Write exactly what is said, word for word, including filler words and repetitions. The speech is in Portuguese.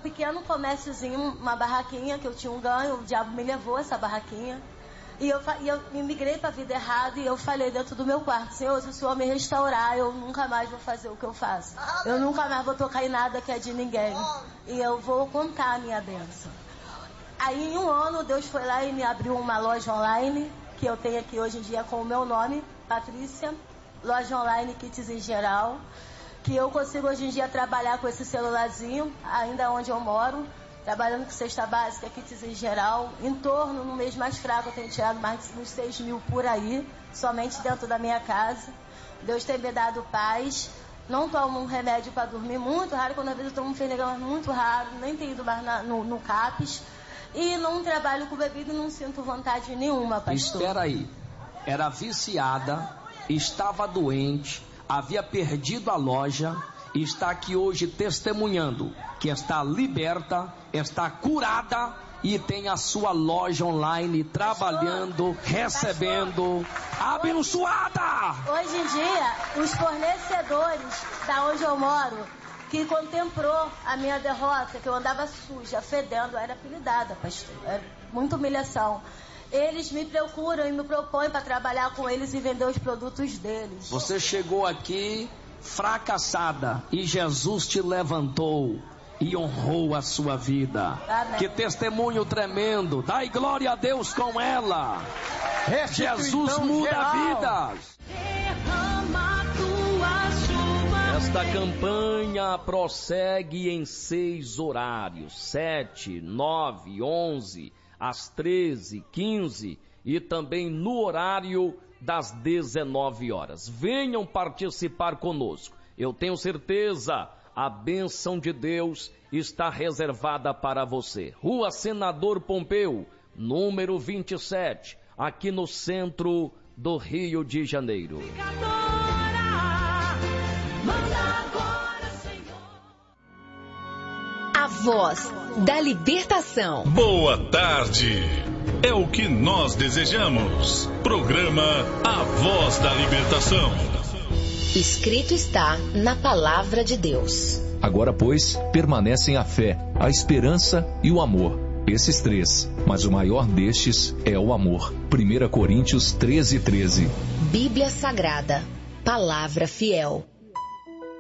pequeno comérciozinho, uma barraquinha que eu tinha um ganho, o diabo me levou essa barraquinha. E eu, e eu me migrei para a vida errada e eu falei dentro do meu quarto, Senhor, se o Senhor me restaurar, eu nunca mais vou fazer o que eu faço. Eu nunca mais vou tocar em nada que é de ninguém. E eu vou contar a minha bênção. Aí em um ano Deus foi lá e me abriu uma loja online, que eu tenho aqui hoje em dia com o meu nome, Patrícia, loja online Kits em Geral, que eu consigo hoje em dia trabalhar com esse celularzinho, ainda onde eu moro, trabalhando com cesta básica, kits em geral, em torno, no mês mais fraco, eu tenho tirado mais de uns seis mil por aí, somente dentro da minha casa. Deus tem me dado paz. Não tomo um remédio para dormir, muito raro, quando às vezes eu tomo um Fenegan, muito raro, nem tenho ido mais na, no, no CAPES. E não trabalho com bebida e não sinto vontade nenhuma, pastor. Espera aí, era viciada, estava doente, havia perdido a loja, e está aqui hoje testemunhando que está liberta, está curada e tem a sua loja online trabalhando, recebendo, abençoada. Hoje em dia, os fornecedores da onde eu moro, que contemplou a minha derrota, que eu andava suja, fedendo, era apelidada, pastor, era muita humilhação. Eles me procuram e me propõem para trabalhar com eles e vender os produtos deles. Você chegou aqui fracassada e Jesus te levantou e honrou a sua vida. Amém. Que testemunho tremendo. Dai glória a Deus com ela. Jesus muda vidas. Esta campanha prossegue em seis horários: sete, nove, onze, às treze, quinze e também no horário das dezenove horas. Venham participar conosco. Eu tenho certeza, a bênção de Deus está reservada para você. Rua Senador Pompeu, número vinte e sete, aqui no centro do Rio de Janeiro. A voz da libertação. Boa tarde. É o que nós desejamos. Programa A Voz da Libertação. Escrito está na Palavra de Deus. Agora, pois, permanecem a fé, a esperança e o amor. Esses três, mas o maior destes é o amor. primeira Coríntios treze, treze. Bíblia Sagrada. Palavra fiel.